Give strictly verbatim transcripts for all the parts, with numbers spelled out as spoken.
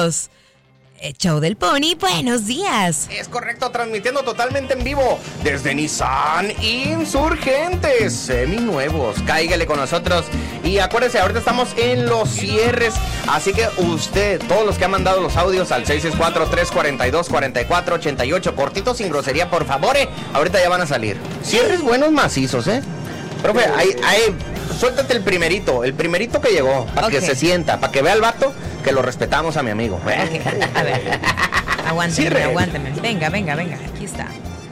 amigos. El show del Pony, buenos días. Es correcto, transmitiendo totalmente en vivo desde Nissan Insurgentes, seminuevos. Cáigale con nosotros y acuérdense, ahorita estamos en los cierres, así que usted, todos los que han mandado los audios al seis seis cuatro, tres cuatro dos, cuatro cuatro ocho ocho, cortitos sin grosería, por favor, eh, ahorita ya van a salir. Cierres buenos macizos, ¿eh? Profe, ahí, ahí, suéltate el primerito, el primerito que llegó, para okay. que se sienta, para que vea al vato que lo respetamos a mi amigo. Okay. A ver, aguánteme, sí, aguánteme. Venga, venga, venga, aquí está.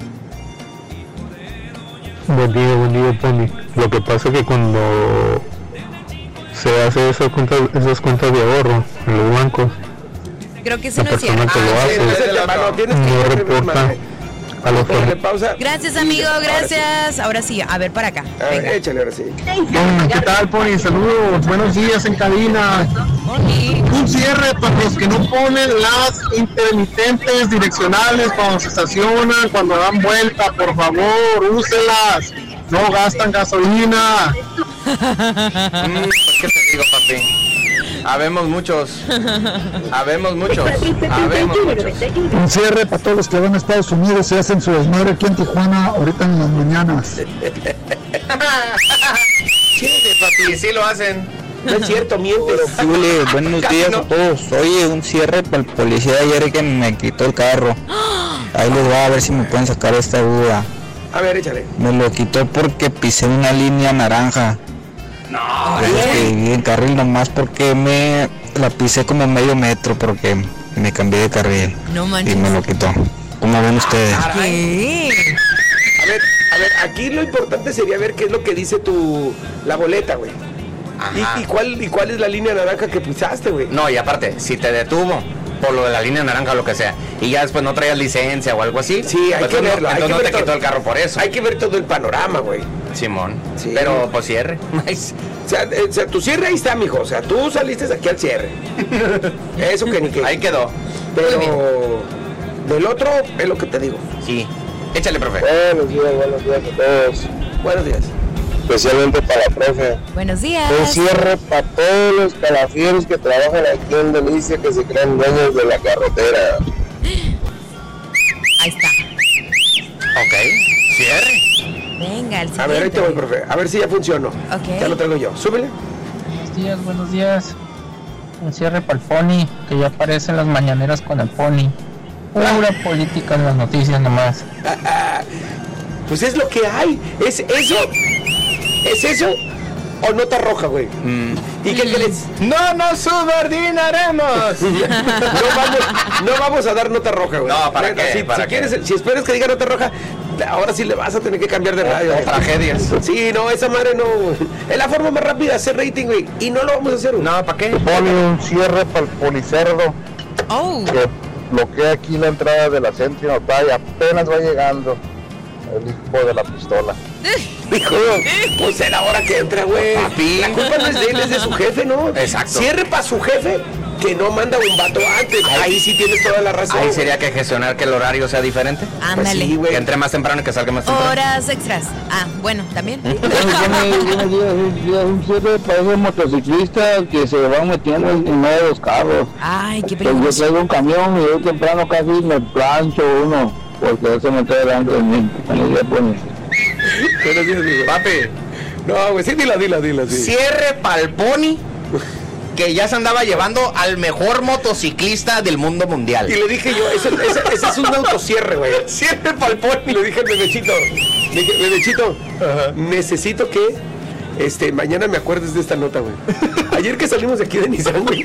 Buen día, buen día, Pony. Lo que pasa es que cuando se hace esas cuentas, esas cuentas de ahorro en los bancos, creo que eso la no es persona cierto. que lo Ah, hace sí, no, no reporta a los pausa. Gracias, amigo, gracias. Ahora sí, a ver, para acá. Venga. Échale, ahora sí. ¿Qué tal, Pony? Saludos, buenos días en cabina. Un cierre para los que no ponen las intermitentes direccionales cuando se estacionan, cuando dan vuelta, por favor, úselas. No gastan gasolina. mm, ¿Qué te digo, papi? Habemos muchos, habemos muchos, habemos muchos. Un cierre para todos los que van a Estados Unidos y hacen su desmadre aquí en Tijuana ahorita en las mañanas. Chile, papi, sí lo hacen. No es cierto, mientes. Juli, buenos días no. a todos. Oye, un cierre para el policía de ayer que me quitó el carro. Ahí les voy a ver si me pueden sacar esta duda. A ver, échale. Me lo quitó porque pisé una línea naranja. No, es que en carril nomás porque me la pisé como medio metro porque me cambié de carril. No manches. Y me lo quitó. ¿Cómo ven ustedes? ¿Qué? A ver, a ver, aquí lo importante sería ver qué es lo que dice tu la boleta, güey. ¿Y, y cuál y cuál es la línea naranja que pisaste, güey? No, y aparte, si te detuvo por lo de la línea naranja o lo que sea, y ya después no traías licencia o algo así, sí, hay pues que no, verlo, entonces hay que no ver te todo, quitó el carro por eso. Hay que ver todo el panorama, güey. Simón, sí. Pero pues cierre. O sea, eh, o sea, tu cierre ahí está, mijo. O sea, tú saliste aquí al cierre. Eso que ni que. Ahí quedó. Pero del otro es lo que te digo. Sí. Échale, profe. Buenos días, buenos días a todos. Buenos días. Especialmente para la profe. Buenos días. Un cierre para todos los calafieros que trabajan aquí en Delicia, que se creen dueños de la carretera. Ahí está. Ok, cierre. Venga, el siguiente. A ver, ahí te voy, profe. A ver si ya funcionó. Ok. Ya lo traigo yo. Súbele. Buenos días, buenos días. Un cierre para el Pony, que ya aparece en las mañaneras con el Pony. Pura política en las noticias nomás. Pues es lo que hay. ¿Es eso? ¿Es eso? ¿O nota roja, güey? Mm. ¿Y qué crees? ¡No nos subordinaremos! no, vamos, no vamos a dar nota roja, güey. No, ¿para qué? Si, ¿Para si qué? quieres, si esperas que diga nota roja, ahora sí le vas a tener que cambiar de radio. Oh, tragedias. Sí, no, esa madre no. Es la forma más rápida de hacer rating, güey. Y no lo vamos a hacer, güey. No, ¿para qué? Pone un cierre para el policerdo. Oh. Que bloquea aquí la entrada de la Centro Notary y apenas va llegando el hijo de la pistola. Hijo, pues es la hora que entra, güey. La culpa no es de él, es de su jefe, ¿no? Exacto. Cierre para su jefe que no manda un vato antes. Ahí, ahí sí tienes toda la razón. Ahí sería que gestionar que el horario sea diferente. Ándale. Pues sí, que entre más temprano y que salga más temprano. Horas extras. Ah, bueno, también. Buenos días, un cierre para esos motociclistas que se van metiendo en medio de los carros. Ay, qué Pues peligroso. yo traigo un camión y yo temprano casi me plancho uno porque se mete delante de mí. Buenos días, amigo. Papi, No, güey, sí, dila, dila, dila, sí. cierre pa'l Pony que ya se andaba llevando al mejor motociclista del mundo mundial. Y le dije yo, ese, ese, ese es un autocierre, güey. Cierre pa'l Pony. Y le dije al bebechito, le dije, bebechito, necesito que este, mañana me acuerdes de esta nota, güey. Ayer que salimos de aquí de Nissan, güey.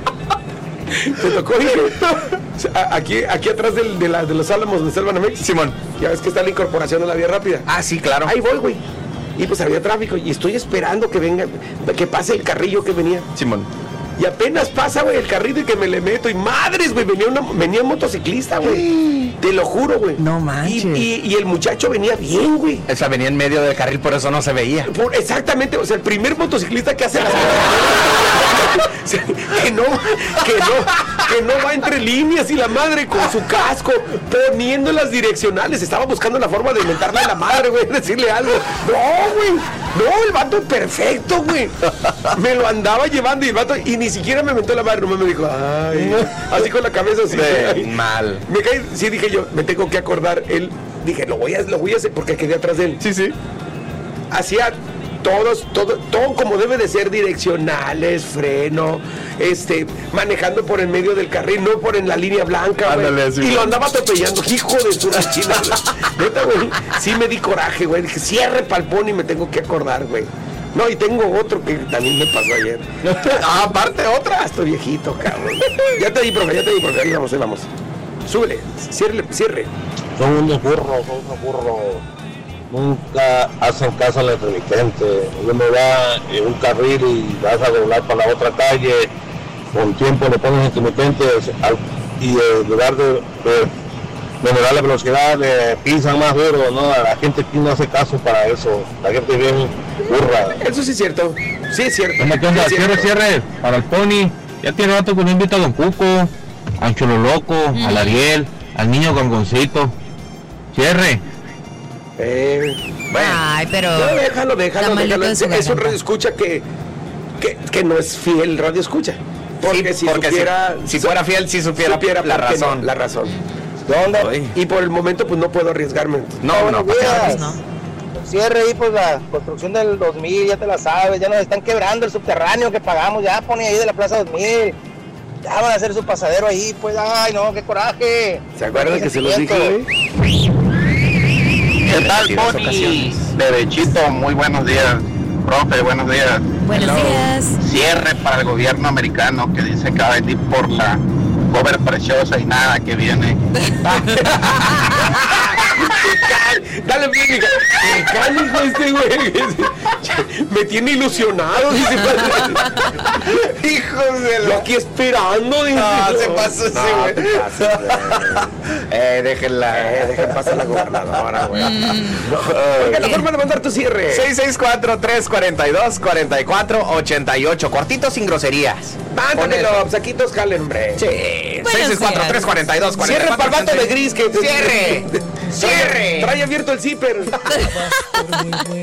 Te tocó, dije, aquí, aquí atrás del, de, la, de los Álamos donde está el Banamex. Simón. Ya ves que está la incorporación de la vía rápida. Ah, sí, claro. Ahí voy, güey. Y pues había tráfico y estoy esperando que venga, que pase el carrillo que venía. Simón. Y apenas pasa, güey, el carrito y que me le meto. Y madres, güey, venía, una, venía un motociclista, güey. Te lo juro, güey. No manches. Y, y, y el muchacho venía bien, güey. O sea, venía en medio del carril, por eso no se veía. Por, exactamente, o sea, el primer motociclista que hace las que no, que no, que no va entre líneas y la madre con su casco, poniendo las direccionales. Estaba buscando la forma de inventarle a la madre, güey, decirle algo. No, güey, no, el vato perfecto, güey. Me lo andaba llevando y el vato, y ni siquiera me mentó la madre, nomás me dijo, ay, así con la cabeza así. Sí, mal. Me caí, sí, dije yo, me tengo que acordar, él, dije, lo voy a, lo voy a hacer porque quedé atrás de él. Sí, sí. Hacía todos, todo, todo como debe de ser, direccionales, freno, este, manejando por en medio del carril, no por en la línea blanca, güey. Ándale, sí, y güey. lo andaba atropellando, hijo de su rechina, güey. Neta, güey, sí me di coraje, güey. Dije, cierre pa'l Pony, me tengo que acordar, güey. No, y tengo otro que también me pasó ayer. Ah, aparte otra. Ah, estoy viejito, cabrón. Ya te di, profe, ya te di, profe. Ahí vamos, ahí vamos. Súbele, cierre, cierre. Son unos burros, son unos burros. Nunca hacen caso al intermitente. Uno va en un carril y vas a doblar para la otra calle, con tiempo le pones intermitentes al- y en lugar de, de mejorar la velocidad, le pisan más duro, ¿no? A la gente aquí no hace caso para eso. La gente bien burra. Eso sí es cierto. Sí es cierto. ¿Qué onda? Sí es Cierre, cierto. cierre, para el Pony. Ya tiene rato que no invita a Don Cuco, a Cholo Loco, al Ariel, al niño Gangoncito. Cierre. Eh, bueno. Ay, pero... No, déjalo, déjalo, Está malito déjalo. de su Es un garganta. radio escucha que, que, que no es fiel radio escucha. Porque Sí, si porque supiera, si, si fuera fiel, si supiera, supiera la por qué no, razón. la razón. ¿Dónde? Ay. Y por el momento pues no puedo arriesgarme. No, no, Buenos para días. no. Cierre ahí, pues la construcción del dos mil, ya te la sabes, ya nos están quebrando el subterráneo que pagamos, ya pone ahí de la Plaza dos mil. Ya van a hacer su pasadero ahí, pues, ay, no, qué coraje. ¿Se acuerdan que se los dije, Sentimiento. güey? ¿Qué tal, En varias Pony? ocasiones. Derechito, muy buenos días. Profe, buenos días. Buenos Hello. días. Cierre para el gobierno americano que dice que va a venir por la cover preciosa y nada que viene. Dale, mija. El cánico este, güey. Me tiene ilusionado, dice. Hijos de Yo la... aquí esperando, dice. No, se pasó ese, No, güey. te pasas, güey. Eh, déjenla. Eh, dejen pasar a la gobernadora, güey. Oiga, la forma de mandar tu cierre. seis seis cuatro, tres cuatro dos, cuatro cuatro ocho ocho. Cortito sin groserías. Mándamelo, saquitos jalen, hombre. Sí. Buenos seis seis cuatro, tres cuatro dos, cuatro Cierre para el vato de gris que... Cierre. Cierre. Trae abierto el zipper.